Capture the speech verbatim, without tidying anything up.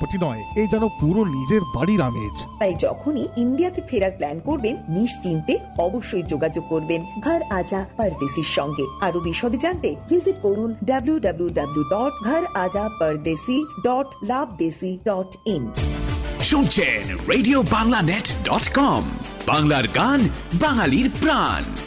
Property নয়, এই যেন পুরো নিজের বাড়ির আমেজ। তাই যখনই ইন্ডিয়াতে ফেরার প্ল্যান করবেন নিশ্চিন্তে অবশ্যই যোগাযোগ করবেন ঘর আজা পরদেশির সঙ্গে। আরো বিশদে জানতে ভিজিট করুন ডাব্লিউ ডাব্লিউ ডাব্লিউ ডট ঘর আজা পরদেশি ডট লাভদেশি ডট ইন। শুনছেন radio Bangla net dot com, বাংলার গান বাঙালির প্রাণ।